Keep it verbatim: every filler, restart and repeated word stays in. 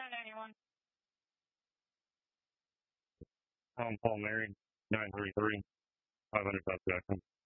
I'm Paul Mary, nine three three, five hundred South Jackson.